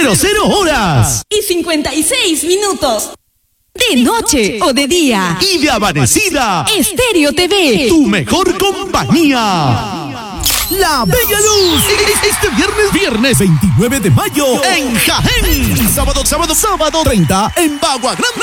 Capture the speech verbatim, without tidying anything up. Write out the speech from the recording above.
cero horas. Y cincuenta y seis minutos. De noche o de día. Y de amanecida. Estéreo T V. Tu mejor compañía. La Bella Luz, este viernes, viernes veintinueve de mayo en Jaén. Sábado, sábado, sábado treinta en Bagua Grande.